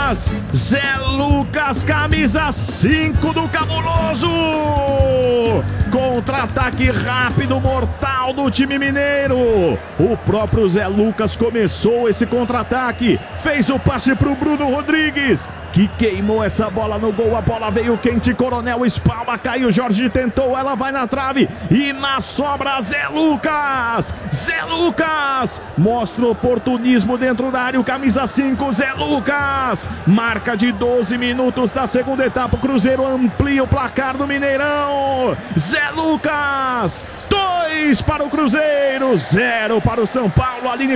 Zé Lucas, camisa 5 do Cabuloso. Contra-ataque rápido, mortal do time mineiro. O próprio Zé Lucas começou esse contra-ataque. Fez o passe para o Bruno Rodrigues, que queimou essa bola no gol. A bola veio quente, Coronel espalma, caiu, Jorge tentou, ela vai na trave. E na sobra, Zé Lucas. Zé Lucas mostra oportunismo dentro da área, o camisa 5, Zé Lucas. Marca de 12 minutos da segunda etapa. O Cruzeiro amplia o placar do Mineirão. Zé Lucas, 2 para o Cruzeiro, 0 para o São Paulo. Aline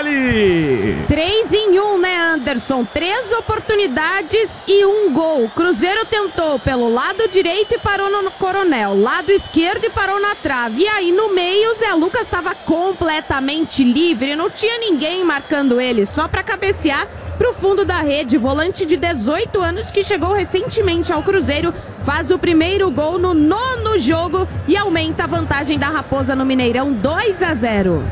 Fanelli. 3 em 1, né, Anderson? 3 oportunidades e 1 gol. O Cruzeiro tentou pelo lado direito e parou no Coronel. Lado esquerdo e parou na trave. E aí no meio o Zé Lucas estava completamente livre. Não tinha ninguém marcando ele, só para cabecear pro fundo da rede. Volante de 18 anos que chegou recentemente ao Cruzeiro, faz o primeiro gol no 9º jogo e aumenta a vantagem da Raposa no Mineirão, 2-0.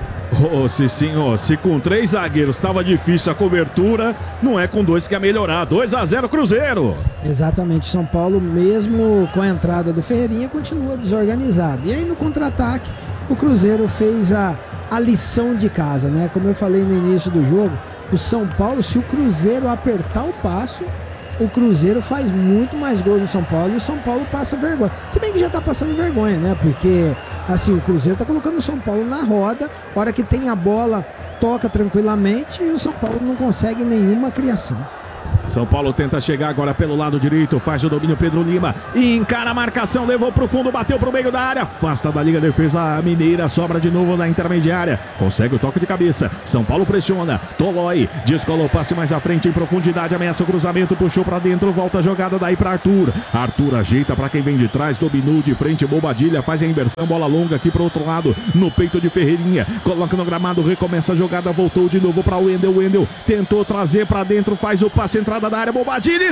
Senhor, se com 3 zagueiros estava difícil a cobertura, não é com 2 que ia melhorar. 2-0 Cruzeiro. Exatamente, São Paulo, mesmo com a entrada do Ferreirinha, continua desorganizado. E aí no contra-ataque, o Cruzeiro fez a lição de casa, né? Como eu falei no início do jogo, o São Paulo, se o Cruzeiro apertar o passo, o Cruzeiro faz muito mais gols no São Paulo e o São Paulo passa vergonha. Se bem que já tá passando vergonha, né? Porque, assim, o Cruzeiro tá colocando o São Paulo na roda, hora que tem a bola, toca tranquilamente e o São Paulo não consegue nenhuma criação. São Paulo tenta chegar agora pelo lado direito, faz o domínio Pedro Lima, encara a marcação, levou pro fundo, bateu pro meio da área, afasta da Liga Defesa Mineira, sobra de novo na intermediária, consegue o toque de cabeça, São Paulo pressiona, Tolói, descolou o passe mais à frente em profundidade, ameaça o cruzamento, puxou pra dentro, volta a jogada daí pra Arthur ajeita pra quem vem de trás, dominou de frente, Bobadilha, faz a inversão, bola longa aqui pro outro lado, no peito de Ferreirinha, coloca no gramado, recomeça a jogada, voltou de novo pra Wendel, tentou trazer pra dentro, faz o passe, entrada da área, Bobadilha,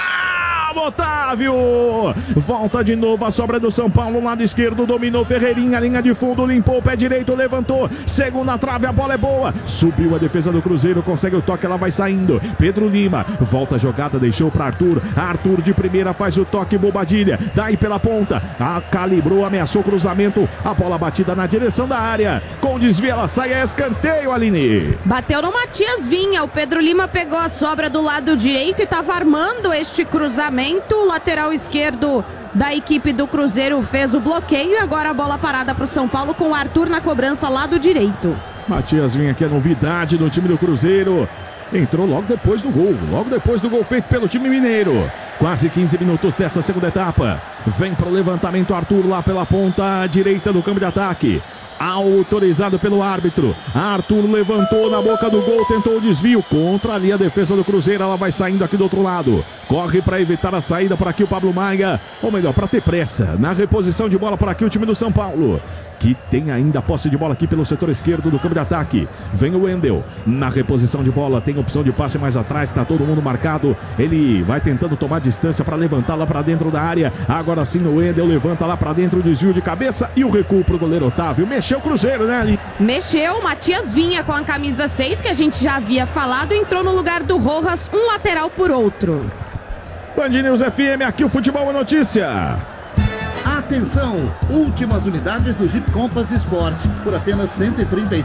Otávio, volta de novo a sobra do São Paulo, lado esquerdo, dominou Ferreirinha, linha de fundo, limpou o pé direito, levantou, segunda trave, a bola é boa, subiu a defesa do Cruzeiro, consegue o toque, ela vai saindo, Pedro Lima, volta a jogada, deixou para Arthur de primeira, faz o toque, Bobadilha, daí pela ponta, calibrou, ameaçou o cruzamento, a bola batida na direção da área, com desvio ela sai, é escanteio, Aline. Bateu no Matias Vinha, o Pedro Lima pegou a sobra do lado direito e estava armando este cruzamento. O lateral esquerdo da equipe do Cruzeiro fez o bloqueio e agora a bola parada para o São Paulo com o Arthur na cobrança lado direito. Matias Vinha, que é novidade no time do Cruzeiro, entrou logo depois do gol feito pelo time mineiro. Quase 15 minutos dessa segunda etapa. Vem para o levantamento Arthur lá pela ponta direita do campo de ataque. Autorizado pelo árbitro, Arthur levantou na boca do gol, tentou o desvio, contra ali a defesa do Cruzeiro, ela vai saindo aqui do outro lado, corre para evitar a saída por aqui o Pablo Maia, ou melhor, para ter pressa, na reposição de bola por aqui o time do São Paulo, que tem ainda a posse de bola aqui pelo setor esquerdo do campo de ataque, vem o Wendel, na reposição de bola, tem opção de passe mais atrás, tá todo mundo marcado, ele vai tentando tomar distância para levantar lá para dentro da área, agora sim o Wendel levanta lá para dentro, desvio de cabeça e o recuo pro goleiro Otávio, mexeu o Cruzeiro, né, Ali? Mexeu, Matias Vinha com a camisa 6, que a gente já havia falado, entrou no lugar do Rojas, um lateral por outro. Band News FM, aqui o Futebol é Notícia. Atenção! Últimas unidades do Jeep Compass Sport por apenas R$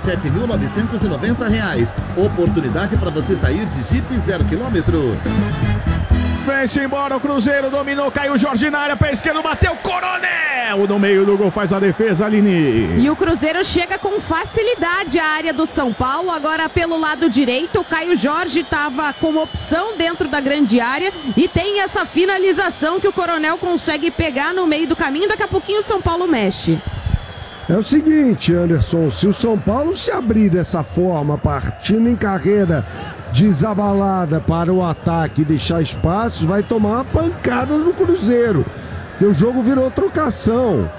137.990. Oportunidade para você sair de Jeep 0 km. Vem-se embora o Cruzeiro, dominou, caiu Jorge na área, pé esquerdo, bateu, Coronel no meio do gol, faz a defesa, Aline. E o Cruzeiro chega com facilidade à área do São Paulo, agora pelo lado direito, o Caio Jorge estava com opção dentro da grande área e tem essa finalização que o Coronel consegue pegar no meio do caminho, daqui a pouquinho o São Paulo mexe. É o seguinte, Anderson, se o São Paulo se abrir dessa forma, partindo em carreira desabalada para o ataque e deixar espaços, vai tomar uma pancada no Cruzeiro, porque o jogo virou trocação.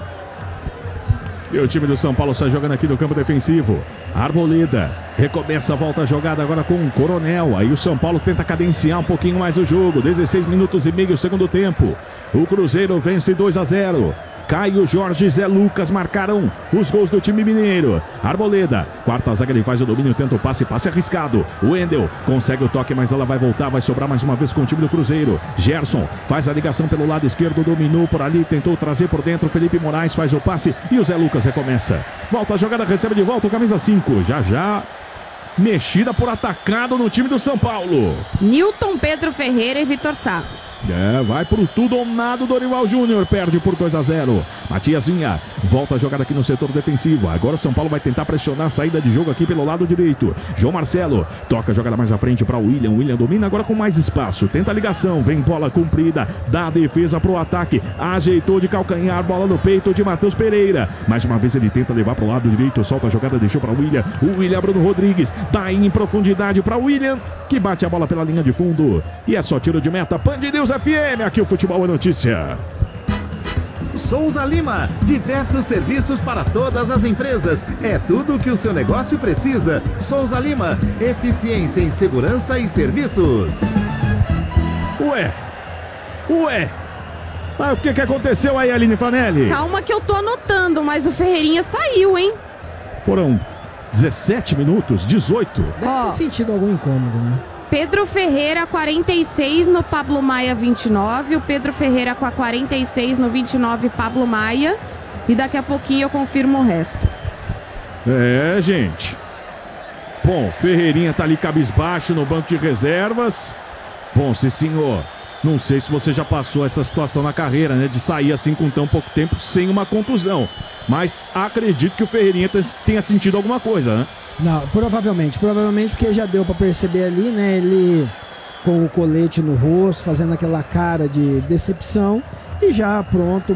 E o time do São Paulo sai jogando aqui no campo defensivo. Arboleda recomeça, volta a jogada agora com o Coronel. Aí o São Paulo tenta cadenciar um pouquinho mais o jogo. 16 minutos e meio, segundo tempo. O Cruzeiro vence 2-0. Caio Jorge e Zé Lucas marcaram os gols do time mineiro. Arboleda, quarta zaga, ele faz o domínio, tenta o passe arriscado. O Wendel consegue o toque, mas ela vai voltar, vai sobrar mais uma vez com o time do Cruzeiro. Gerson faz a ligação pelo lado esquerdo, dominou por ali, tentou trazer por dentro. Felipe Moraes faz o passe e o Zé Lucas recomeça. Volta a jogada, recebe de volta o camisa 5. Já mexida por atacado no time do São Paulo. Newton, Pedro Ferreira e Vitor Sá. Vai pro tudo ou nada. Dorival Júnior perde por 2-0. Matiazinha volta a jogada aqui no setor defensivo. Agora o São Paulo vai tentar pressionar a saída de jogo aqui pelo lado direito. João Marcelo toca a jogada mais à frente para o William. William domina agora com mais espaço. Tenta a ligação. Vem bola comprida. Dá a defesa pro ataque. Ajeitou de calcanhar. Bola no peito de Matheus Pereira. Mais uma vez ele tenta levar pro lado direito. Solta a jogada. Deixou para o William. O William Bruno Rodrigues. Dá em profundidade para o William, que bate a bola pela linha de fundo. E é só tiro de meta. Band News FM, aqui o Futebol é Notícia. Souza Lima, diversos serviços para todas as empresas. É tudo o que o seu negócio precisa. Souza Lima, eficiência em segurança e serviços. Ué. O que aconteceu aí, Aline Fanelli? Calma que eu tô anotando, mas o Ferreirinha saiu, hein? Foram 17 minutos, 18. Deve ter sentido algum incômodo, né? Pedro Ferreira, 46 no Pablo Maia, 29. O Pedro Ferreira com a 46 no 29, Pablo Maia. E daqui a pouquinho eu confirmo o resto. Gente. Bom, Ferreirinha tá ali cabisbaixo no banco de reservas. Bom, sim, senhor. Não sei se você já passou essa situação na carreira, né? De sair assim com tão pouco tempo sem uma contusão. Mas acredito que o Ferreirinha tenha sentido alguma coisa, né? Não, provavelmente porque já deu pra perceber ali, né, ele com o colete no rosto, fazendo aquela cara de decepção e já pronto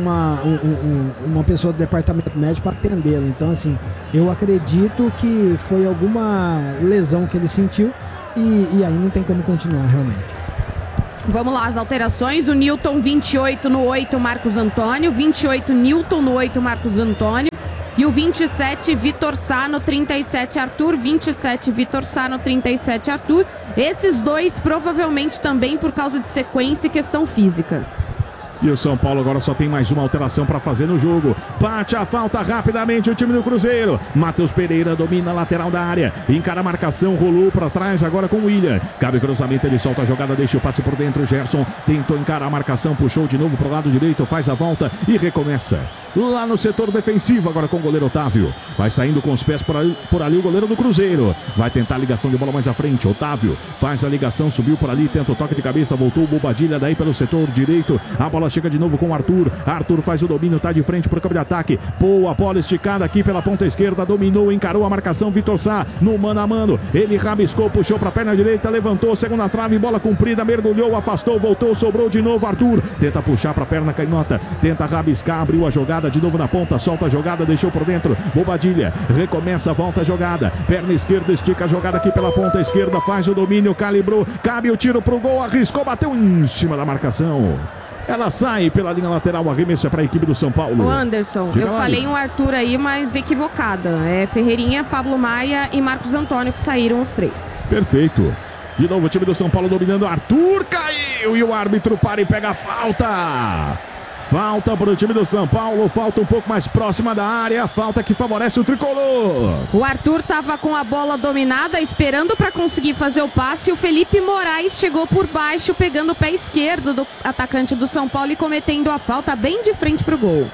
uma pessoa do departamento médico para atendê-lo. Então assim, eu acredito que foi alguma lesão que ele sentiu e aí não tem como continuar realmente. Vamos lá, as alterações. O Newton, 28 no 8, Marcos Antônio. 28, Newton no 8, Marcos Antônio. E o 27, Vitor Sá no 37, Arthur. 27, Vitor Sá no 37, Arthur. Esses dois provavelmente também por causa de sequência e questão física. E o São Paulo agora só tem mais uma alteração para fazer no jogo. Bate a falta rapidamente o time do Cruzeiro. Matheus Pereira domina a lateral da área. Encara a marcação, rolou para trás agora com o William. Cabe cruzamento, ele solta a jogada, deixa o passe por dentro. Gerson tentou encarar a marcação, puxou de novo para o lado direito, faz a volta e recomeça. Lá no setor defensivo agora com o goleiro Otávio. Vai saindo com os pés por ali o goleiro do Cruzeiro. Vai tentar a ligação de bola mais à frente. Otávio faz a ligação, subiu por ali, tenta o toque de cabeça, voltou o Bobadilha daí pelo setor direito. A bola chega de novo com o Arthur. Arthur faz o domínio, tá de frente pro campo de ataque. Boa bola esticada aqui pela ponta esquerda, dominou, encarou a marcação. Vitor Sá no mano a mano. Ele rabiscou, puxou pra perna direita, levantou, segunda trave, bola comprida, mergulhou, afastou, voltou, sobrou de novo. Arthur tenta puxar pra perna canhota, tenta rabiscar, abriu a jogada de novo na ponta, solta a jogada, deixou por dentro. Bobadilha recomeça, volta a jogada, perna esquerda, estica a jogada aqui pela ponta esquerda, faz o domínio, calibrou, cabe o tiro pro gol, arriscou, bateu em cima da marcação. Ela sai pela linha lateral, arremessa para a equipe do São Paulo. O Anderson, eu falei um Arthur aí, mas equivocada. É Ferreirinha, Pablo Maia e Marcos Antônio que saíram os três. Perfeito. De novo o time do São Paulo dominando. Arthur caiu e o árbitro para e pega a falta. Falta para o time do São Paulo, falta um pouco mais próxima da área, falta que favorece o tricolor. O Arthur estava com a bola dominada, esperando para conseguir fazer o passe. O Felipe Moraes chegou por baixo, pegando o pé esquerdo do atacante do São Paulo e cometendo a falta bem de frente para o gol.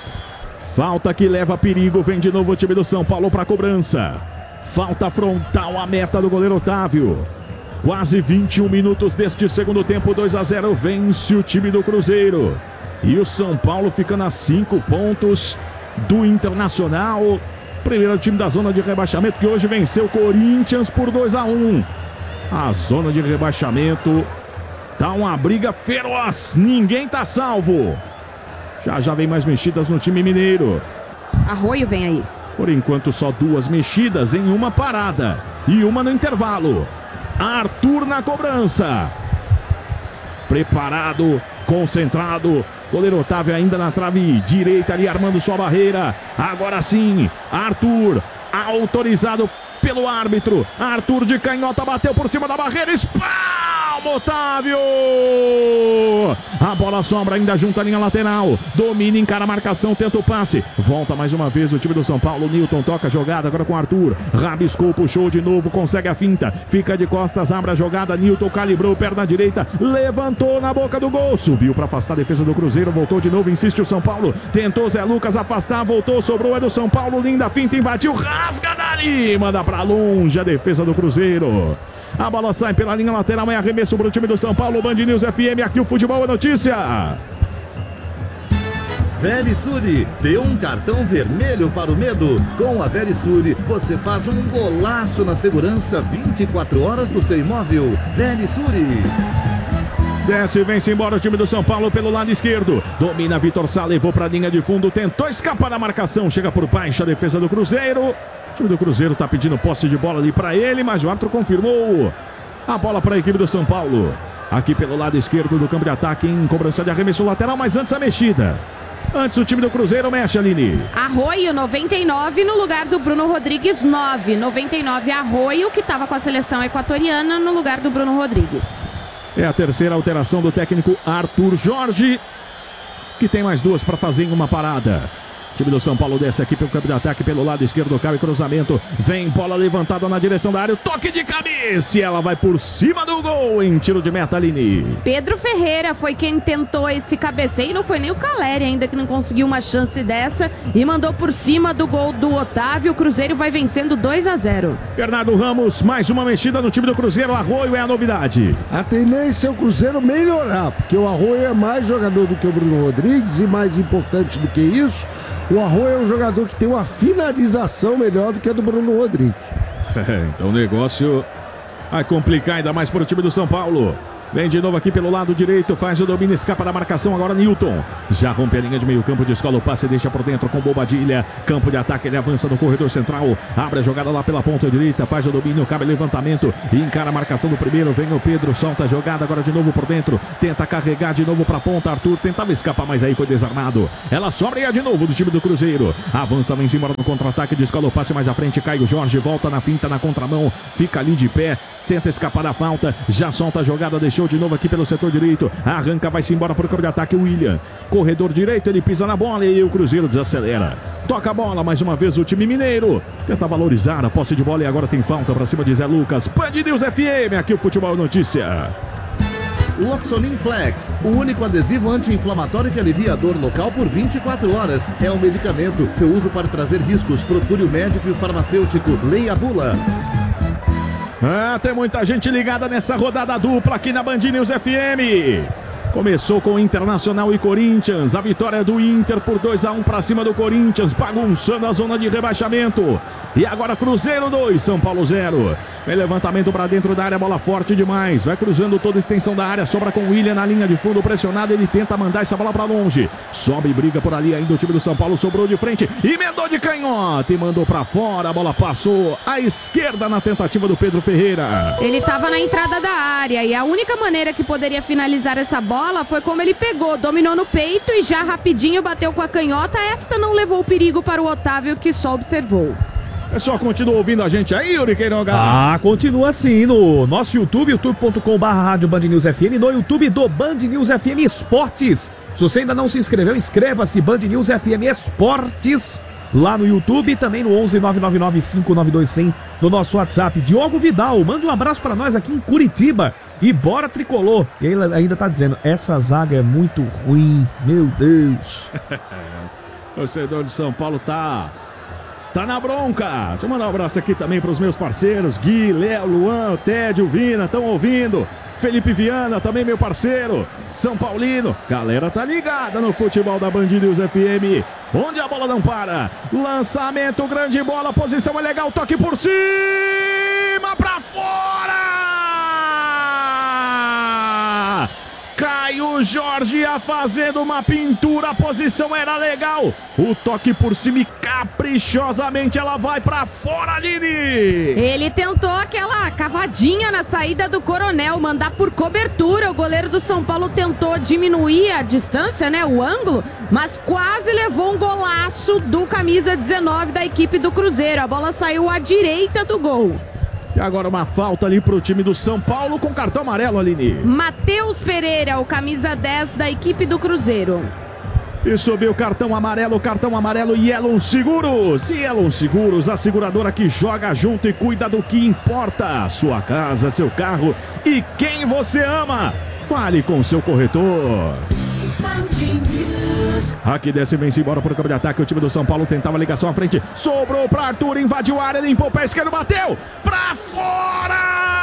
Falta que leva perigo, vem de novo o time do São Paulo para a cobrança. Falta frontal à meta do goleiro Otávio. Quase 21 minutos deste segundo tempo, 2-0, vence o time do Cruzeiro. E o São Paulo ficando a 5 pontos do Internacional. Primeiro time da zona de rebaixamento, que hoje venceu o Corinthians por 2-1. A zona de rebaixamento tá uma briga feroz. Ninguém tá salvo. Já vem mais mexidas no time mineiro. Arroio vem aí. Por enquanto só 2 mexidas em uma parada. E uma no intervalo. Arthur na cobrança. Preparado, concentrado. Goleiro Otávio ainda na trave direita ali, armando sua barreira. Agora sim, Arthur, autorizado pelo árbitro. Arthur de canhota, bateu por cima da barreira, espalma Calma, Otávio! A bola sobra ainda junto à linha lateral. Domina, encara a marcação, tenta o passe. Volta mais uma vez o time do São Paulo. Newton toca a jogada agora com Arthur. Rabiscou, puxou de novo, consegue a finta. Fica de costas, abre a jogada. Newton calibrou, perna direita. Levantou na boca do gol. Subiu para afastar a defesa do Cruzeiro. Voltou de novo, insiste o São Paulo. Tentou Zé Lucas afastar, voltou, sobrou, é do São Paulo. Linda finta, invadiu, rasga dali. Manda para longe a defesa do Cruzeiro. A bola sai pela linha lateral, é arremesso para o time do São Paulo. Band News FM, aqui o Futebol é Notícia. Verisure, dê um cartão vermelho para o medo. Com a Verisure, você faz um golaço na segurança 24 horas do seu imóvel. Verisure. Desce e vem-se embora o time do São Paulo pelo lado esquerdo. Domina Vitor Sá, levou para a linha de fundo, tentou escapar da marcação, chega por baixo a defesa do Cruzeiro. O time do Cruzeiro está pedindo posse de bola ali para ele, mas o árbitro confirmou a bola para a equipe do São Paulo. Aqui pelo lado esquerdo do campo de ataque em cobrança de arremesso lateral, mas antes a mexida. Antes o time do Cruzeiro mexe, Aline. Arroio, 99, no lugar do Bruno Rodrigues, 9. 99, Arroio, que estava com a seleção equatoriana, no lugar do Bruno Rodrigues. É a terceira alteração do técnico Arthur Jorge, que tem mais duas para fazer em uma parada. O time do São Paulo desce aqui pelo campo de ataque, pelo lado esquerdo, cai cruzamento. Vem bola levantada na direção da área, toque de cabeça e ela vai por cima do gol em tiro de meta, Aline. Pedro Ferreira foi quem tentou esse cabeceio, não foi nem o Caleri ainda que não conseguiu uma chance dessa e mandou por cima do gol do Otávio. O Cruzeiro vai vencendo 2-0. Bernardo Ramos, mais uma mexida no time do Cruzeiro. Arroio é a novidade. A tendência é o Cruzeiro melhorar, porque o Arroio é mais jogador do que o Bruno Rodrigues e mais importante do que isso, o Arroio é um jogador que tem uma finalização melhor do que a do Bruno Rodrigues. Então o negócio vai complicar ainda mais para o time do São Paulo. Vem de novo aqui pelo lado direito, faz o domínio, escapa da marcação, agora Newton. Já rompe a linha de meio campo, descola o passe, deixa por dentro com Bobadilha. Campo de ataque, ele avança no corredor central, abre a jogada lá pela ponta direita, faz o domínio, cabe levantamento, encara a marcação do primeiro, vem o Pedro, solta a jogada, agora de novo por dentro, tenta carregar de novo para a ponta, Arthur tentava escapar, mas aí foi desarmado. Ela sobra e é de novo do time do Cruzeiro. Avança, vem embora no contra-ataque, descola o passe mais à frente, Caio Jorge, volta na finta, na contramão, fica ali de pé. Tenta escapar da falta, já solta a jogada, deixou de novo aqui pelo setor direito, arranca, vai-se embora para o campo de ataque, o William, corredor direito, ele pisa na bola e o Cruzeiro desacelera, toca a bola, mais uma vez o time mineiro, tenta valorizar a posse de bola e agora tem falta para cima de Zé Lucas. Band News FM, aqui o Futebol Notícia. Loxonin Flex, o único adesivo anti-inflamatório que alivia a dor local por 24 horas. É um medicamento, seu uso pode trazer riscos, procure o médico e o farmacêutico, leia a bula. Tem muita gente ligada nessa rodada dupla aqui na Band News FM. Começou com Internacional e Corinthians. A vitória do Inter por 2-1 para cima do Corinthians, bagunçando a zona de rebaixamento. E agora Cruzeiro 2, São Paulo 0. Vem levantamento para dentro da área, bola forte demais. Vai cruzando toda a extensão da área, sobra com o William na linha de fundo, pressionado. Ele tenta mandar essa bola para longe. Sobe e briga por ali ainda o time do São Paulo, sobrou de frente. Emendou de canhota e mandou para fora. A bola passou à esquerda na tentativa do Pedro Ferreira. Ele estava na entrada da área e a única maneira que poderia finalizar essa bola foi como ele pegou, dominou no peito e já rapidinho bateu com a canhota. Esta não levou perigo para o Otávio, que só observou. Pessoal, continua ouvindo a gente aí, Yuri Queiroga? Continua sim no nosso YouTube, youtube.com/Rádio Band News FM, no YouTube do Band News FM Esportes. Se você ainda não se inscreveu, inscreva-se, Band News FM Esportes, lá no YouTube e também no 11-999-592-100 no nosso WhatsApp. Diogo Vidal, mande um abraço para nós aqui em Curitiba. E bora tricolor. E ele ainda tá dizendo, essa zaga é muito ruim, meu Deus. O torcedor de São Paulo tá na bronca. Deixa eu mandar um abraço aqui também para os meus parceiros, Gui, Léo, Luan, Tédio, Vina, estão ouvindo. Felipe Viana, também meu parceiro, São Paulino. Galera tá ligada no futebol da Band News FM, onde a bola não para. Lançamento, grande bola, posição é legal, toque por cima, pra fora! Caio Jorge ia fazendo uma pintura, a posição era legal. O toque por cima e caprichosamente ela vai pra fora, Aline. Ele tentou aquela cavadinha na saída do Coronel, mandar por cobertura. O goleiro do São Paulo tentou diminuir a distância, né, o ângulo, mas quase levou um golaço do camisa 19 da equipe do Cruzeiro. A bola saiu à direita do gol. E agora uma falta ali pro time do São Paulo com cartão amarelo, Aline. Matheus Pereira, o camisa 10 da equipe do Cruzeiro. E subiu cartão amarelo Yellow Seguros. Yellow Seguros, a seguradora que joga junto e cuida do que importa. Sua casa, seu carro e quem você ama. Fale com seu corretor. Aqui desce, vem-se embora pro campo de ataque. O time do São Paulo tentava a ligação à frente. Sobrou pra Arthur, invadiu a área, limpou o pé esquerdo, bateu pra fora!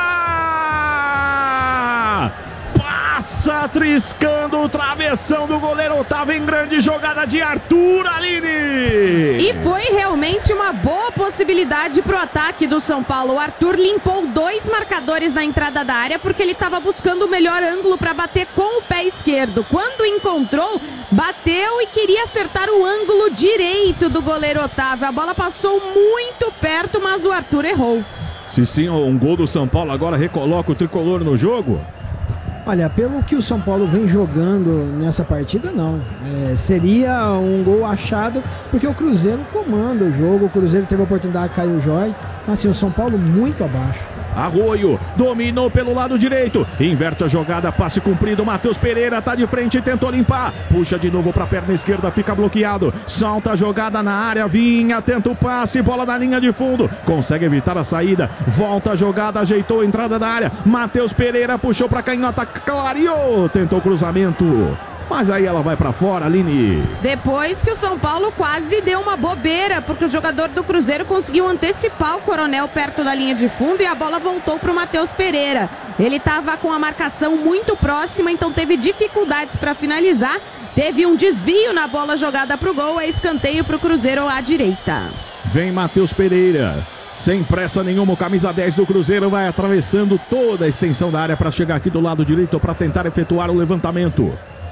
Passa triscando o travessão do goleiro Otávio em grande jogada de Arthur, Aline. E foi realmente uma boa possibilidade pro ataque do São Paulo. O Arthur limpou 2 marcadores na entrada da área porque ele estava buscando o melhor ângulo para bater com o pé esquerdo. Quando encontrou, bateu e queria acertar o ângulo direito do goleiro Otávio. A bola passou muito perto, mas o Arthur errou. Se sim, um gol do São Paulo agora recoloca o tricolor no jogo. Olha, pelo que o São Paulo vem jogando nessa partida, não. Seria um gol achado, porque o Cruzeiro comanda o jogo. O Cruzeiro teve a oportunidade de cair o Jorge, mas assim, o São Paulo muito abaixo. Arroio, dominou pelo lado direito, inverte a jogada, passe cumprido, Matheus Pereira tá de frente, tentou limpar, puxa de novo pra perna esquerda, fica bloqueado, solta a jogada na área, Vinha, tenta o passe, bola na linha de fundo, consegue evitar a saída, volta a jogada, ajeitou a entrada da área, Matheus Pereira puxou pra canhota, clareou, tentou o cruzamento. Mas aí ela vai pra fora, Aline. Depois que o São Paulo quase deu uma bobeira, porque o jogador do Cruzeiro conseguiu antecipar o Coronel perto da linha de fundo e a bola voltou pro Matheus Pereira. Ele estava com a marcação muito próxima, então teve dificuldades para finalizar. Teve um desvio na bola jogada pro gol, é escanteio pro Cruzeiro à direita. Vem Matheus Pereira. Sem pressa nenhuma, o camisa 10 do Cruzeiro vai atravessando toda a extensão da área para chegar aqui do lado direito para tentar efetuar o levantamento.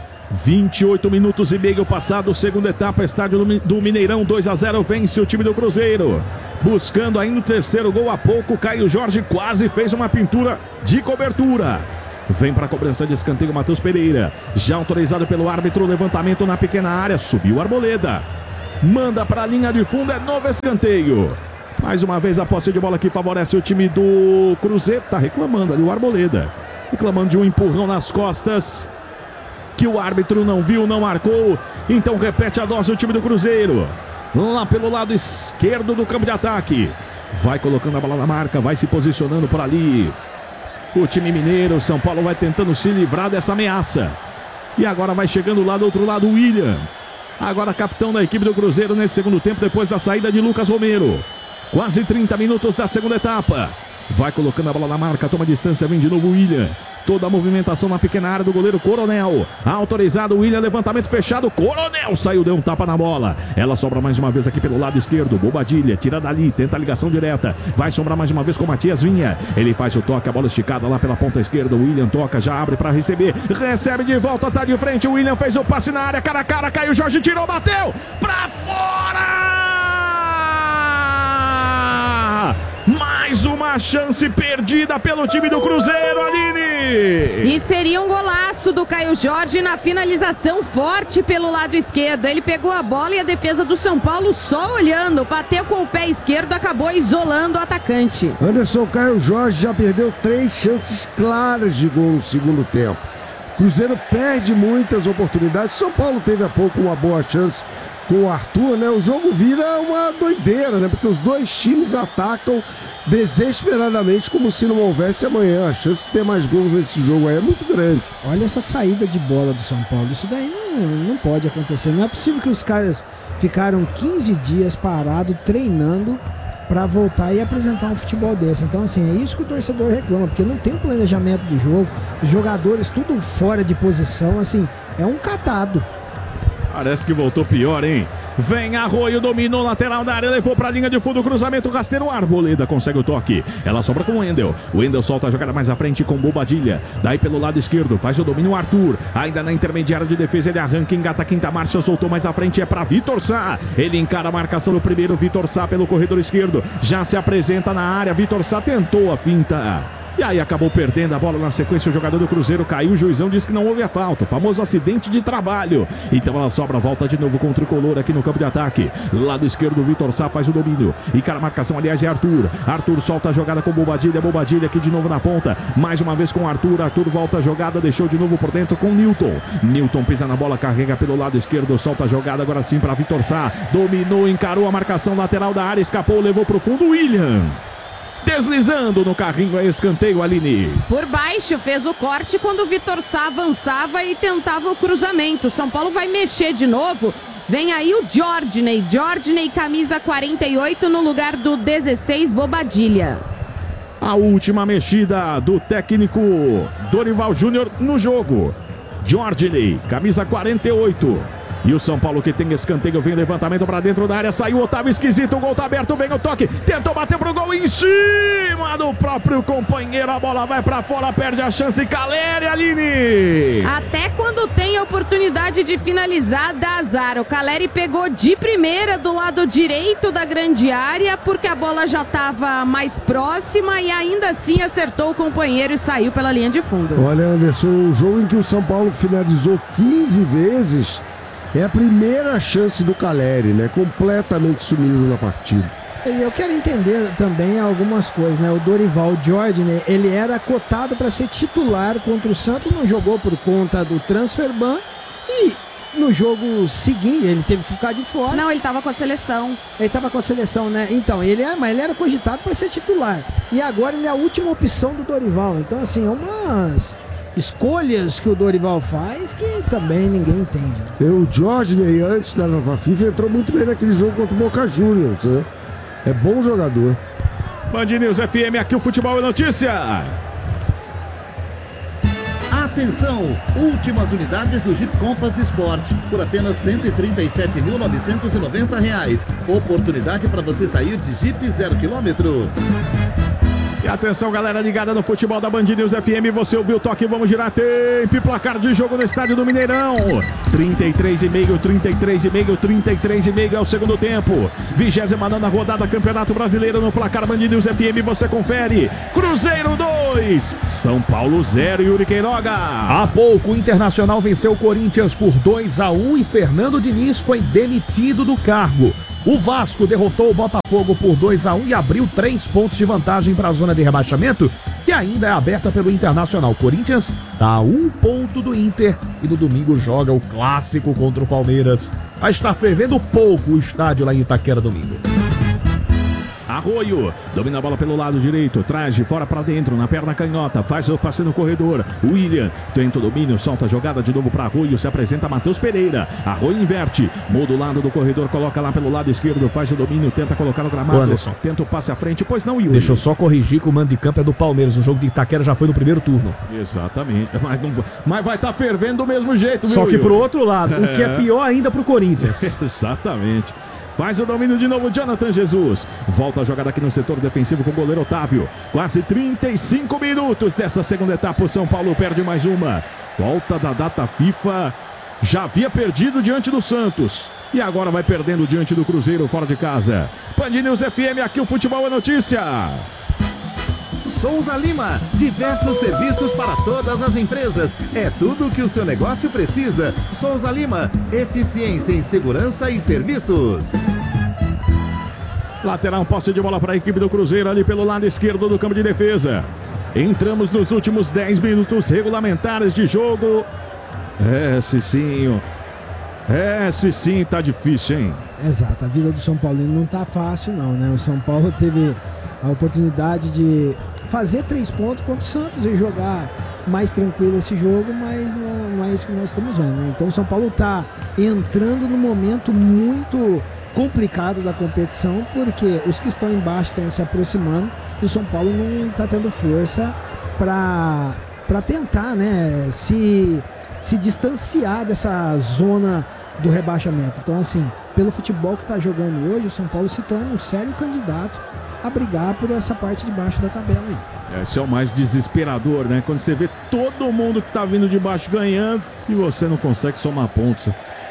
28 minutos e meio passado, segunda etapa, estádio do Mineirão, 2-0, vence o time do Cruzeiro. Buscando ainda o terceiro gol há pouco, Caio Jorge quase fez uma pintura de cobertura. Vem para a cobrança de escanteio Matheus Pereira, já autorizado pelo árbitro, levantamento na pequena área, subiu Arboleda. Manda para a linha de fundo, é novo escanteio. Mais uma vez a posse de bola que favorece o time do Cruzeiro, tá reclamando ali o Arboleda, reclamando de um empurrão nas costas, que o árbitro não viu, não marcou. Então repete a dose o time do Cruzeiro. Lá pelo lado esquerdo do campo de ataque. Vai colocando a bola na marca, vai se posicionando por ali. O time mineiro, São Paulo vai tentando se livrar dessa ameaça. E agora vai chegando lá do outro lado o William. Agora capitão da equipe do Cruzeiro nesse segundo tempo, depois da saída de Lucas Romero. Quase 30 minutos da segunda etapa. Vai colocando a bola na marca, toma distância, vem de novo o William. Toda a movimentação na pequena área do goleiro Coronel. Autorizado o William, levantamento fechado. Coronel saiu, deu um tapa na bola. Ela sobra mais uma vez aqui pelo lado esquerdo. Bobadilha, tira dali, tenta a ligação direta. Vai sobrar mais uma vez com o Matias Vinha. Ele faz o toque, a bola esticada lá pela ponta esquerda. O William toca, já abre para receber. Recebe de volta, tá de frente. O William fez o passe na área, cara a cara. Caiu, Jorge tirou, bateu. Pra fora! Mais uma chance perdida pelo time do Cruzeiro, Aline! E seria um golaço do Caio Jorge na finalização, forte pelo lado esquerdo. Ele pegou a bola e a defesa do São Paulo só olhando, bateu com o pé esquerdo, acabou isolando o atacante. Anderson, Caio Jorge já perdeu 3 chances claras de gol no segundo tempo. Cruzeiro perde muitas oportunidades. São Paulo teve há pouco uma boa chance com o Arthur, né? O jogo vira uma doideira, né? Porque os dois times atacam desesperadamente como se não houvesse amanhã. A chance de ter mais gols nesse jogo aí é muito grande. Olha essa saída de bola do São Paulo. Isso daí não pode acontecer. Não é possível que os caras ficaram 15 dias parados, treinando para voltar e apresentar um futebol desse. Então, assim, é isso que o torcedor reclama, porque não tem o planejamento do jogo, os jogadores tudo fora de posição, assim, é um catado. Parece que voltou pior, hein? Vem Arroio, dominou lateral da área, levou pra linha de fundo, cruzamento, rasteiro, Arboleda consegue o toque. Ela sobra com o Wendel. O Wendel solta a jogada mais à frente com Bobadilha. Daí pelo lado esquerdo, faz o domínio o Arthur. Ainda na intermediária de defesa, ele arranca, engata a quinta marcha, soltou mais à frente, é pra Vitor Sá. Ele encara a marcação do primeiro, Vitor Sá pelo corredor esquerdo. Já se apresenta na área, Vitor Sá tentou a finta. E aí acabou perdendo a bola na sequência, o jogador do Cruzeiro caiu, o juizão disse que não houve a falta, o famoso acidente de trabalho. Então ela sobra, volta de novo com o tricolor aqui no campo de ataque. Lado esquerdo, o Vitor Sá faz o domínio. E cara, a marcação, aliás, é Arthur. Arthur solta a jogada com Bobadilha, Bobadilha aqui de novo na ponta. Mais uma vez com Arthur, Arthur volta a jogada, deixou de novo por dentro com Newton. Newton pisa na bola, carrega pelo lado esquerdo, solta a jogada agora sim para Vitor Sá. Dominou, encarou a marcação lateral da área, escapou, levou pro fundo, William. Deslizando no carrinho, é escanteio, Aline. Por baixo, fez o corte quando o Vitor Sá avançava e tentava o cruzamento. São Paulo vai mexer de novo. Vem aí o Jordney. Jordney, camisa 48, no lugar do 16, Bobadilha. A última mexida do técnico Dorival Júnior no jogo. Jordney, camisa 48. E o São Paulo que tem escanteio, vem levantamento para dentro da área, saiu Otávio esquisito, o gol tá aberto, vem o toque, tentou bater pro gol em cima do próprio companheiro, a bola vai para fora, perde a chance, Caleri, Aline. Até quando tem a oportunidade de finalizar, dá azar. O Caleri pegou de primeira do lado direito da grande área, porque a bola já estava mais próxima e ainda assim acertou o companheiro e saiu pela linha de fundo. Olha, Anderson, um jogo em que o São Paulo finalizou 15 vezes. É a primeira chance do Caleri, né? Completamente sumido na partida. E eu quero entender também algumas coisas, né? O Dorival Jordney, ele era cotado para ser titular contra o Santos, não jogou por conta do transfer ban e no jogo seguinte ele teve que ficar de fora. Não, ele estava com a seleção. Ele estava com a seleção, né? Então, mas ele era cogitado para ser titular. E agora ele é a última opção do Dorival. Então, assim, umas escolhas que o Dorival faz que também ninguém entende. O Jordney, antes da nova FIFA, entrou muito bem naquele jogo contra o Boca Juniors, né? É bom jogador. Band News FM, aqui o futebol é notícia. Atenção! Últimas unidades do Jeep Compass Sport por apenas R$ 137.990. Oportunidade para você sair de Jeep 0 km. E atenção, galera ligada no futebol da Band News FM, você ouviu o toque, vamos girar tempo e placar de jogo no estádio do Mineirão. 33,5, 33,5, 33,5 é o segundo tempo. 29ª rodada, Campeonato Brasileiro no placar Band News FM, você confere. Cruzeiro 2, São Paulo 0, Yuri Queiroga. Há pouco o Internacional venceu o Corinthians por 2-1 e Fernando Diniz foi demitido do cargo. O Vasco derrotou o Botafogo por 2-1 e abriu 3 pontos de vantagem para a zona de rebaixamento, que ainda é aberta pelo Internacional. O Corinthians está a 1 ponto do Inter e no domingo joga o clássico contra o Palmeiras. Vai estar fervendo pouco o estádio lá em Itaquera domingo. Arroio, domina a bola pelo lado direito, traz de fora para dentro, na perna canhota, faz o passe no corredor. William tenta o domínio, solta a jogada de novo para Arroio, se apresenta Matheus Pereira. Arroio inverte, muda o lado do corredor, coloca lá pelo lado esquerdo, faz o domínio, tenta colocar no gramado. Anderson, tenta o passe à frente, pois não, Yuri. Deixa eu só corrigir que o mando de campo é do Palmeiras, o jogo de Itaquera já foi no primeiro turno. Exatamente, mas vai estar fervendo do mesmo jeito, só viu, que Yuri? pro outro lado, o que é pior ainda pro Corinthians. Exatamente. Faz o domínio de novo, Jonathan Jesus. Volta a jogada aqui no setor defensivo com o goleiro Otávio. Quase 35 minutos dessa segunda etapa. O São Paulo perde mais uma. Volta da data FIFA. Já havia perdido diante do Santos. E agora vai perdendo diante do Cruzeiro fora de casa. Band News FM, aqui o futebol é notícia. Souza Lima, diversos serviços para todas as empresas. É tudo o que o seu negócio precisa. Souza Lima, eficiência em segurança e serviços. Lateral, posse de bola para a equipe do Cruzeiro ali pelo lado esquerdo do campo de defesa. Entramos nos últimos 10 minutos regulamentares de jogo. Cicinho, tá difícil, hein? Exato, a vida do São Paulino não tá fácil não, né? O São Paulo teve a oportunidade de fazer 3 pontos contra o Santos e jogar mais tranquilo esse jogo, mas não é isso que nós estamos vendo, né? Então o São Paulo tá entrando num momento muito complicado da competição, porque os que estão embaixo estão se aproximando e o São Paulo não tá tendo força para tentar, né, se distanciar dessa zona do rebaixamento. Então, assim, pelo futebol que está jogando hoje, o São Paulo se torna um sério candidato a brigar por essa parte de baixo da tabela aí. Esse é o mais desesperador, né? Quando você vê todo mundo que tá vindo de baixo ganhando e você não consegue somar pontos.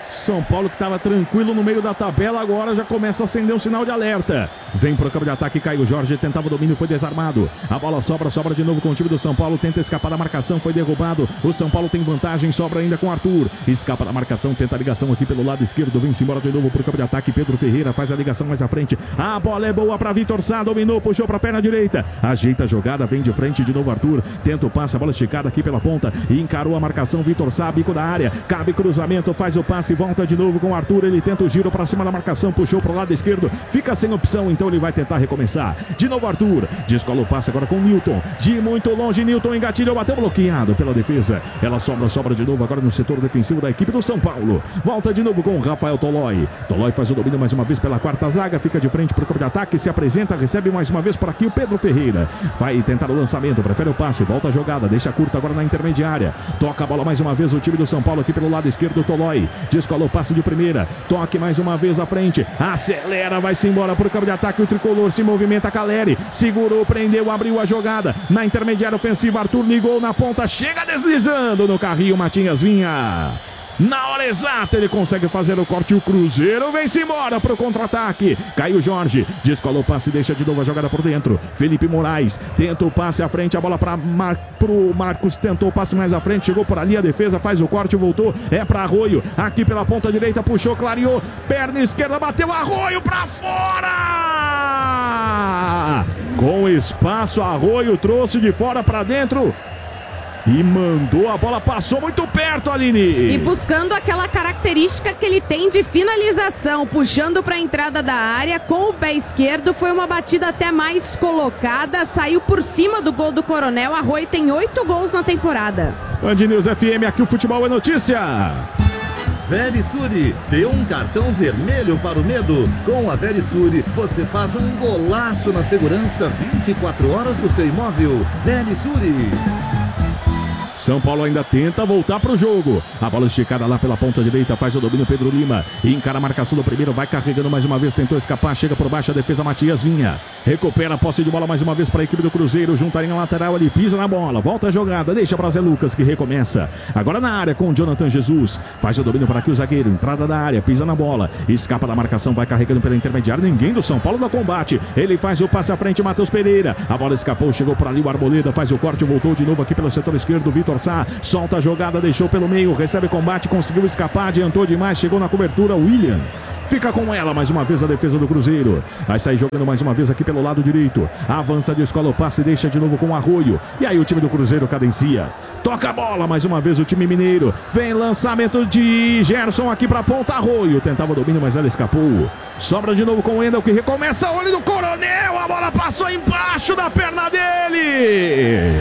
São Paulo que estava tranquilo no meio da tabela, agora já começa a acender um sinal de alerta. Vem para o campo de ataque, Caio Jorge tentava o domínio, foi desarmado. A bola sobra de novo com o time do São Paulo, tenta escapar da marcação, foi derrubado. O São Paulo tem vantagem, sobra ainda com Arthur. Escapa da marcação, tenta a ligação aqui pelo lado esquerdo, vem-se embora de novo para o campo de ataque. Pedro Ferreira faz a ligação mais à frente. A bola é boa para Vitor Sá, dominou, puxou para a perna direita. Ajeita a jogada, vem de frente de novo Arthur. Tenta o passe, a bola esticada aqui pela ponta. Encarou a marcação, Vitor Sá, bico da área. Cabe cruzamento, faz o passe, volta de novo com o Arthur. Ele tenta o giro para cima da marcação, puxou para o lado esquerdo. Fica sem opção, então ele vai tentar recomeçar. De novo Arthur, descola o passe agora com o Newton. De muito longe, Newton engatilhou, bateu bloqueado pela defesa. Ela sobra de novo agora no setor defensivo da equipe do São Paulo. Volta de novo com o Rafael Tolói. Tolói faz o domínio mais uma vez pela quarta zaga, fica de frente para o campo de ataque, se apresenta, recebe mais uma vez por aqui o Pedro Ferreira. Vai tentar o lançamento, prefere o passe, volta a jogada, deixa curta agora na intermediária. Toca a bola mais uma vez o time do São Paulo aqui pelo lado esquerdo, Tolói. Descola o passe de primeira, toque mais uma vez à frente, acelera, vai-se embora para o campo de ataque, o tricolor se movimenta, Caleri segurou, prendeu, abriu a jogada na intermediária ofensiva, Arthur ligou na ponta, chega deslizando no carrinho, Matias Vinha. Na hora exata ele consegue fazer o corte, o Cruzeiro vem-se embora para o contra-ataque. Caio Jorge, descola o passe, deixa de novo a jogada por dentro. Felipe Moraes, tenta o passe à frente, a bola para pro Marcos, tentou o passe mais à frente, chegou por ali, a defesa faz o corte, voltou, é para Arroio, aqui pela ponta direita, puxou, clareou, perna esquerda, bateu, Arroio para fora! Com espaço, Arroio trouxe de fora para dentro. E mandou, a bola passou muito perto, Aline. E buscando aquela característica que ele tem de finalização, puxando para a entrada da área com o pé esquerdo, foi uma batida até mais colocada, saiu por cima do gol do Coronel. Arroio tem 8 gols na temporada. Band News FM, aqui o futebol é notícia. Verisure, dê um cartão vermelho para o medo. Com a Verisure, você faz um golaço na segurança 24 horas do seu imóvel. Verisure. São Paulo ainda tenta voltar para o jogo. A bola esticada lá pela ponta direita, faz o domínio Pedro Lima. Encara a marcação do primeiro, vai carregando mais uma vez, tentou escapar, chega por baixo a defesa, Matias Vinha. Recupera a posse de bola mais uma vez para a equipe do Cruzeiro, junta a linha lateral, ele pisa na bola, volta a jogada, deixa para Zé Lucas que recomeça. Agora na área com o Jonathan Jesus. Faz o domínio para aqui o zagueiro, entrada da área, pisa na bola, escapa da marcação, vai carregando pela intermediária, ninguém do São Paulo no combate. Ele faz o passe à frente, Matheus Pereira. A bola escapou, chegou por ali o Arboleda, faz o corte, voltou de novo aqui pelo setor esquerdo, Vitor Sá, solta a jogada, deixou pelo meio, recebe combate, conseguiu escapar, adiantou demais, chegou na cobertura, William. Fica com ela mais uma vez a defesa do Cruzeiro. Vai sair jogando mais uma vez aqui pelo lado direito. Avança, descola o passe, deixa de novo com o Arroio. E aí o time do Cruzeiro cadencia. Toca a bola mais uma vez o time mineiro. Vem lançamento de Gerson aqui pra ponta, Arroio. Tentava o domínio, mas ela escapou. Sobra de novo com o Wendel que recomeça. Olho do Coronel. A bola passou embaixo da perna dele.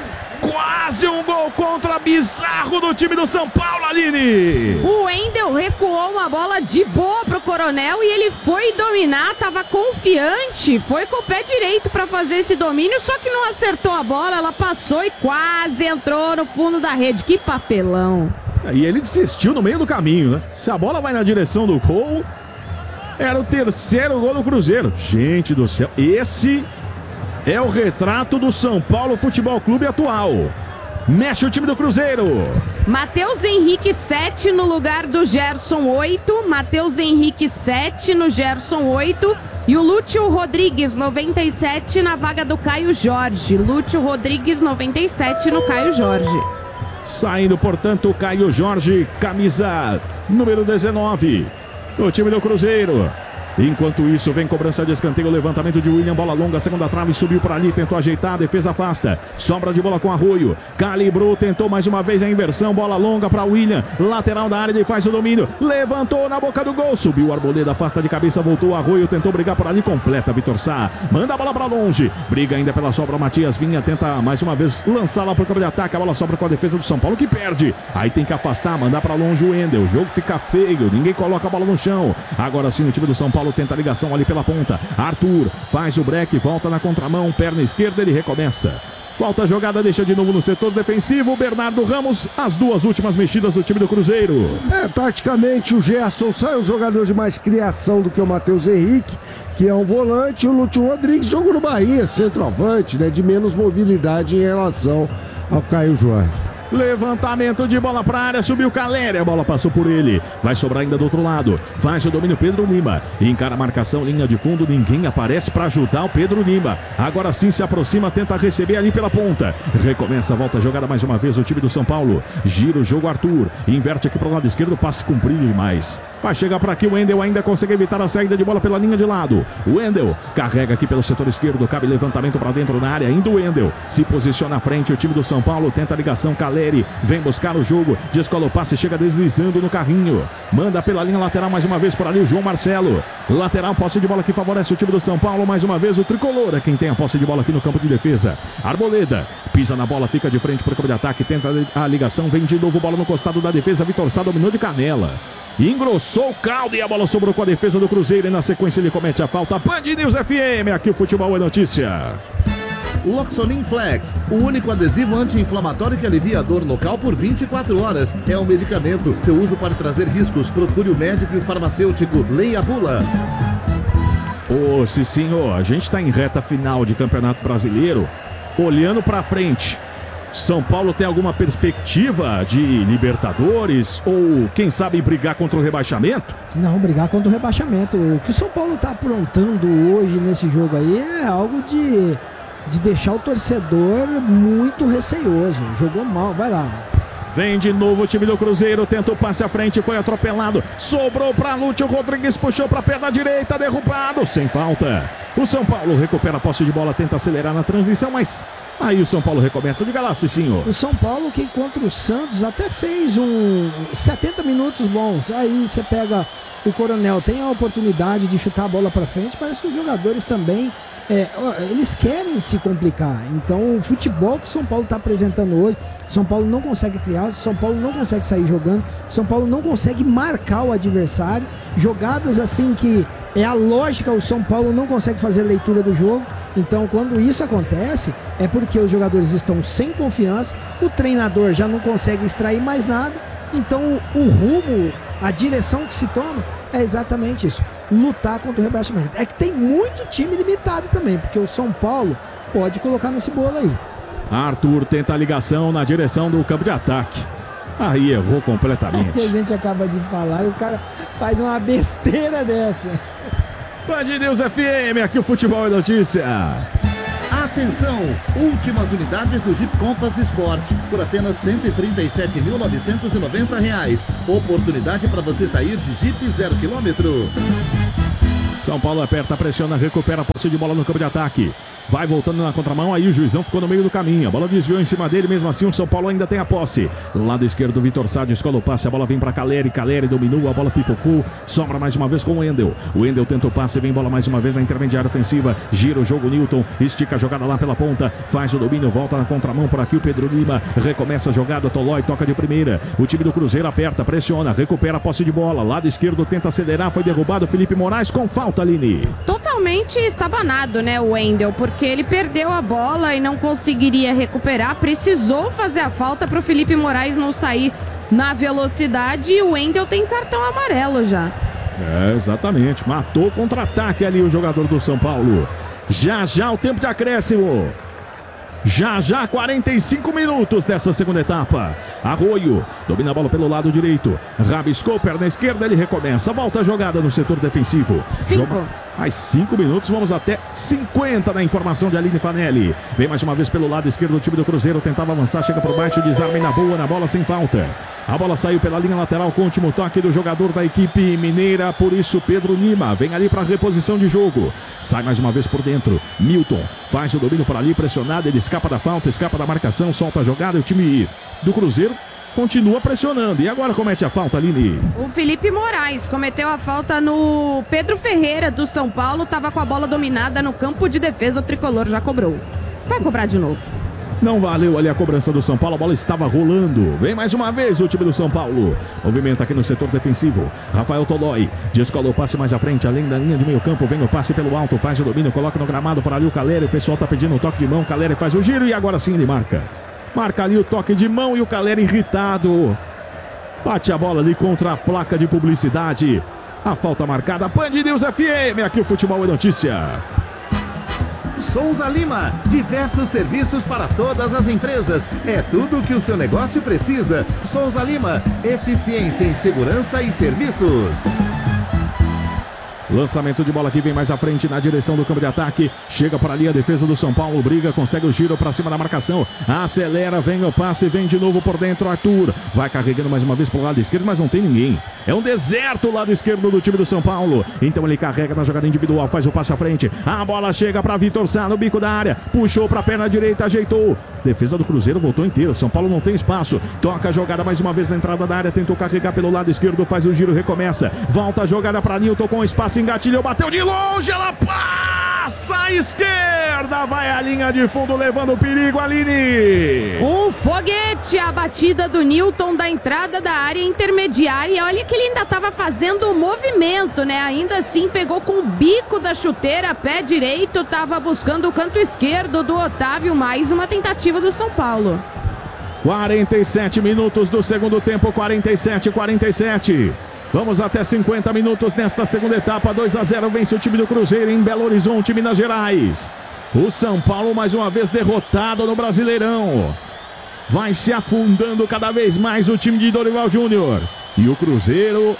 Quase um gol contra bizarro do time do São Paulo, Aline. O Wendel recuou uma bola de boa pro Coronel e ele foi dominar, tava confiante, foi com o pé direito para fazer esse domínio, só que não acertou a bola, ela passou e quase entrou no fundo da rede. Que papelão. E ele desistiu no meio do caminho, né? Se a bola vai na direção do gol, era o terceiro gol do Cruzeiro. Gente do céu, esse é o retrato do São Paulo Futebol Clube atual. Mexe o time do Cruzeiro. Matheus Henrique 7 no lugar do Gerson 8. Matheus Henrique 7 no Gerson 8. E o Lúcio Rodrigues 97 na vaga do Caio Jorge. Lúcio Rodrigues 97 no Caio Jorge. Saindo, portanto, o Caio Jorge, camisa número 19. O time do Cruzeiro. Enquanto isso, vem cobrança de escanteio, levantamento de William, bola longa, segunda trave, subiu por ali, tentou ajeitar, a defesa afasta, sobra de bola com Arroio, calibrou, tentou mais uma vez a inversão, bola longa para William, lateral da área, ele faz o domínio, levantou na boca do gol, subiu o Arboleda, afasta de cabeça, voltou Arroio, tentou brigar por ali, completa Vitor Sá, manda a bola para longe, briga ainda pela sobra, Matias Vinha, tenta mais uma vez lançar lá pro campo de ataque, a bola sobra com a defesa do São Paulo que perde, aí tem que afastar, mandar para longe o Wendel, o jogo fica feio, ninguém coloca a bola no chão, agora sim o time do São Paulo tenta a ligação ali pela ponta. Arthur faz o break, volta na contramão, perna esquerda, ele recomeça. Volta a jogada, deixa de novo no setor defensivo. Bernardo Ramos, as duas últimas mexidas do time do Cruzeiro. Taticamente o Gerson sai um jogador de mais criação do que o Matheus Henrique, que é um volante. O Lúcio Rodrigues jogou no Bahia, centroavante, né, de menos mobilidade em relação ao Caio Jorge. Levantamento de bola para a área, subiu Caleri, a bola passou por ele. Vai sobrar ainda do outro lado. Faz o domínio Pedro Lima. Encara a marcação, linha de fundo, ninguém aparece para ajudar o Pedro Lima. Agora sim se aproxima, tenta receber ali pela ponta. Recomeça, volta a jogada mais uma vez o time do São Paulo. Gira o jogo Arthur. Inverte aqui para o lado esquerdo, passe comprido demais. Vai chegar para aqui o Wendel, ainda consegue evitar a saída de bola pela linha de lado. O Wendel carrega aqui pelo setor esquerdo, cabe levantamento para dentro na área. Ainda o Wendel se posiciona à frente, o time do São Paulo tenta a ligação, Caleri vem buscar o jogo, descola o passe, chega deslizando no carrinho. Manda pela linha lateral mais uma vez por ali o João Marcelo. Lateral, posse de bola que favorece o time do São Paulo. Mais uma vez o Tricolor é quem tem a posse de bola aqui no campo de defesa. Arboleda pisa na bola, fica de frente para o campo de ataque, tenta a ligação, vem de novo bola no costado da defesa. Vitor Sá dominou de canela. Engrossou o caldo e a bola sobrou com a defesa do Cruzeiro. E na sequência ele comete a falta. Band News FM, aqui o futebol é notícia. Loxonin Flex, o único adesivo anti-inflamatório que alivia a dor local por 24 horas. É um medicamento. Seu uso pode trazer riscos. Procure o médico e o farmacêutico. Leia a bula. Ô, Cicinho, a gente está em reta final de Campeonato Brasileiro. Olhando para frente, São Paulo tem alguma perspectiva de Libertadores ou, quem sabe, brigar contra o rebaixamento? Não, brigar contra o rebaixamento. O que o São Paulo está aprontando hoje nesse jogo aí é algo de deixar o torcedor muito receioso. Jogou mal, vai lá. Vem de novo o time do Cruzeiro, tenta o passe à frente, foi atropelado, sobrou para Lúcio Rodrigues, puxou para a perna direita, derrubado, sem falta. O São Paulo recupera a posse de bola, tenta acelerar na transição, mas aí o São Paulo recomeça. Diga lá, Cicinho. O São Paulo que contra o Santos até fez 70 minutos bons. Aí você pega o Coronel, tem a oportunidade de chutar a bola para frente, parece que os jogadores também eles querem se complicar. Então o futebol que o São Paulo está apresentando hoje, São Paulo não consegue criar, São Paulo não consegue sair jogando, São Paulo não consegue marcar o adversário, jogadas assim que é a lógica, o São Paulo não consegue fazer leitura do jogo. Então quando isso acontece é porque os jogadores estão sem confiança, o treinador já não consegue extrair mais nada. Então o rumo, a direção que se toma é exatamente isso, lutar contra o rebaixamento. É que tem muito time limitado também, porque o São Paulo pode colocar nesse bolo aí. Arthur tenta a ligação na direção do campo de ataque. Aí errou completamente. A gente acaba de falar e o cara faz uma besteira dessa. Band News FM, aqui o futebol é notícia. Atenção! Últimas unidades do Jeep Compass Sport por apenas R$ 137.990. Oportunidade para você sair de Jeep 0 km. São Paulo aperta, pressiona, recupera a posse de bola no campo de ataque. Vai voltando na contramão, aí o Juizão ficou no meio do caminho. A bola desviou em cima dele, mesmo assim o São Paulo ainda tem a posse. Lado esquerdo, Vitor Sá descola o passe, a bola vem para Caleri. Caleri dominou, a bola pipocou, sobra mais uma vez com o Wendel. O Wendel tenta o passe, vem bola mais uma vez na intermediária ofensiva. Gira o jogo, Newton, estica a jogada lá pela ponta, faz o domínio, volta na contramão por aqui o Pedro Lima. Recomeça a jogada, Tolói toca de primeira. O time do Cruzeiro aperta, pressiona, recupera a posse de bola. Lado esquerdo tenta acelerar, foi derrubado Felipe Moraes com falta, Aline. Totalmente estabanado, né, o Wendel, porque ele perdeu a bola e não conseguiria recuperar, precisou fazer a falta para o Felipe Moraes não sair na velocidade e o Wendel tem cartão amarelo já. Exatamente, matou o contra-ataque ali o jogador do São Paulo. Já o tempo de acréscimo. Já 45 minutos dessa segunda etapa. Arroio domina a bola pelo lado direito, rabiscou, perna esquerda, ele recomeça, volta a jogada no setor defensivo. 5. Mais 5 minutos, vamos até 50 na informação de Aline Fanelli. Vem mais uma vez pelo lado esquerdo o time do Cruzeiro, tentava avançar, chega por baixo, desarme na boa, na bola sem falta. A bola saiu pela linha lateral com o último toque do jogador da equipe mineira, por isso Pedro Lima vem ali para reposição de jogo. Sai mais uma vez por dentro, Milton faz o domínio por ali, pressionado, ele escapa da falta, escapa da marcação, solta a jogada e o time do Cruzeiro continua pressionando. E agora comete a falta, Aline. O Felipe Moraes cometeu a falta no Pedro Ferreira do São Paulo, estava com a bola dominada no campo de defesa, o Tricolor já cobrou. Vai cobrar de novo. Não valeu ali a cobrança do São Paulo, a bola estava rolando. Vem mais uma vez o time do São Paulo. Movimento aqui no setor defensivo. Rafael Tolói descola o passe mais à frente, além da linha de meio campo. Vem o passe pelo alto, faz o domínio, coloca no gramado para ali o Caleri. O pessoal tá pedindo um toque de mão, Caleri faz o giro e agora sim ele marca. Marca ali o toque de mão e o Caleri irritado. Bate a bola ali contra a placa de publicidade. A falta marcada. Band News FM, aqui o futebol é notícia. Souza Lima, diversos serviços para todas as empresas. É tudo o que o seu negócio precisa. Souza Lima, eficiência em segurança e serviços. Lançamento de bola que vem mais à frente na direção do campo de ataque. Chega para ali a defesa do São Paulo. Briga, consegue o giro para cima da marcação. Acelera, vem o passe, vem de novo por dentro. Arthur vai carregando mais uma vez para o lado esquerdo, mas não tem ninguém. É um deserto o lado esquerdo do time do São Paulo. Então ele carrega na jogada individual, faz o passe à frente. A bola chega para Vitor Sá no bico da área. Puxou para a perna direita, ajeitou. Defesa do Cruzeiro voltou inteiro. São Paulo não tem espaço. Toca a jogada mais uma vez na entrada da área. Tentou carregar pelo lado esquerdo, faz o giro, recomeça. Volta a jogada para Nilton com espaço. Engatilhou, bateu de longe, ela passa à esquerda, vai à linha de fundo, levando perigo, Aline. Um foguete, a batida do Nilton da entrada da área intermediária. Olha que ele ainda estava fazendo um movimento, né? Ainda assim pegou com o bico da chuteira, pé direito, estava buscando o canto esquerdo do Otávio. Mais uma tentativa do São Paulo. 47 minutos do segundo tempo, 47. Vamos até 50 minutos nesta segunda etapa. 2-0 vence o time do Cruzeiro em Belo Horizonte, Minas Gerais. O São Paulo mais uma vez derrotado no Brasileirão. Vai se afundando cada vez mais o time de Dorival Júnior. E o Cruzeiro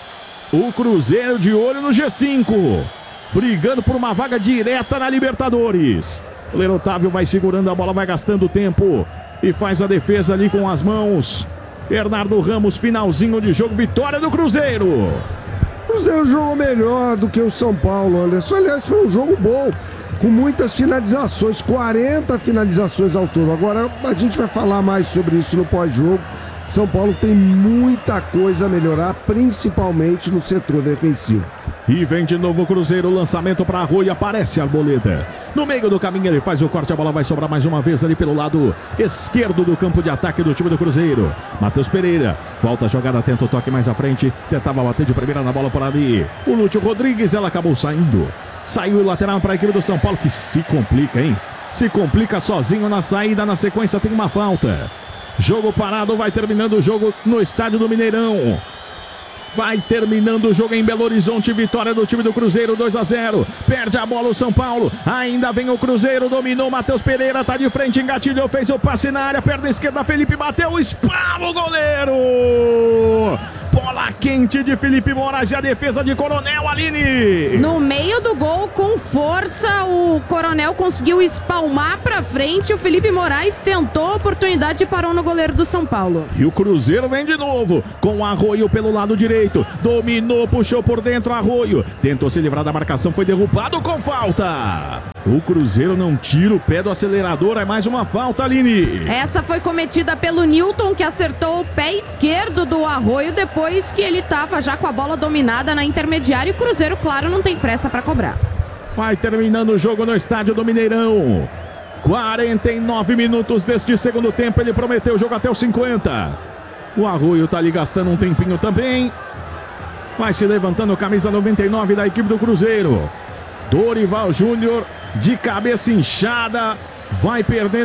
de olho no G5, brigando por uma vaga direta na Libertadores. O goleiro Otávio vai segurando a bola, vai gastando tempo e faz a defesa ali com as mãos. Bernardo Ramos, finalzinho de jogo, vitória do Cruzeiro. O Cruzeiro jogou melhor do que o São Paulo, Anderson. Aliás, foi um jogo bom, com muitas finalizações, 40 finalizações ao todo. Agora a gente vai falar mais sobre isso no pós-jogo. São Paulo tem muita coisa a melhorar, principalmente no setor defensivo. E vem de novo o Cruzeiro, lançamento para Arroio, aparece a Arboleda. No meio do caminho ele faz o corte, a bola vai sobrar mais uma vez ali pelo lado esquerdo do campo de ataque do time do Cruzeiro. Matheus Pereira, volta a jogada, tenta o toque mais à frente, tentava bater de primeira na bola por ali. O Lúcio Rodrigues, ela acabou saindo. Saiu o lateral para a equipe do São Paulo, que se complica, hein? Se complica sozinho na saída, na sequência tem uma falta. Jogo parado, vai terminando o jogo no estádio do Mineirão. Vai terminando o jogo em Belo Horizonte, vitória do time do Cruzeiro, 2-0. Perde a bola o São Paulo, ainda vem o Cruzeiro, dominou, Matheus Pereira, tá de frente, engatilhou, fez o passe na área, perna esquerda, Felipe bateu, espalma o goleiro. Bola quente de Felipe Moraes e a defesa de Coronel, Aline. No meio do gol, com força, o Coronel conseguiu espalmar pra frente. O Felipe Moraes tentou a oportunidade e parou no goleiro do São Paulo. E o Cruzeiro vem de novo, com Arroio pelo lado direito. Dominou, puxou por dentro, Arroio. Tentou se livrar da marcação, foi derrubado com falta. O Cruzeiro não tira o pé do acelerador, é mais uma falta, Aline. Essa foi cometida pelo Nilton, que acertou o pé esquerdo do Arroio depois que ele estava já com a bola dominada na intermediária. E o Cruzeiro, claro, não tem pressa para cobrar. Vai terminando o jogo no estádio do Mineirão. 49 minutos deste segundo tempo, ele prometeu o jogo até os 50. O Arroio tá ali gastando um tempinho também. Vai se levantando, camisa 99 da equipe do Cruzeiro. Dorival Júnior de cabeça inchada, vai perdendo.